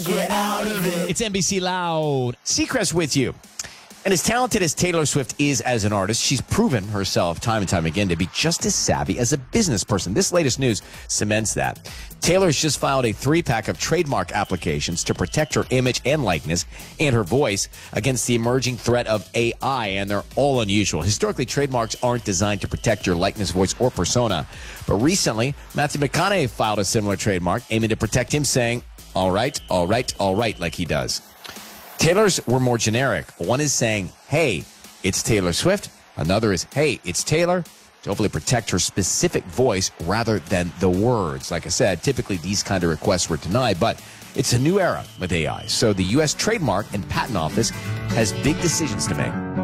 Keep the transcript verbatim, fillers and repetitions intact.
Get out of it. It's N B C Loud. Seacrest with you. And as talented as Taylor Swift is as an artist, she's proven herself time and time again to be just as savvy as a business person. This latest news cements that. Taylor's just filed a three-pack of trademark applications to protect her image and likeness and her voice against the emerging threat of A I, and they're all unusual. Historically, trademarks aren't designed to protect your likeness, voice, or persona. But recently, Matthew McConaughey filed a similar trademark aiming to protect him, saying, all right, all right, all right, like he does. Taylor's were more generic. One is saying, hey, it's Taylor Swift. Another is, hey, it's Taylor, to hopefully protect her specific voice rather than the words. Like I said, typically these kind of requests were denied, but it's a new era with A I. So the U S Trademark and Patent Office has big decisions to make.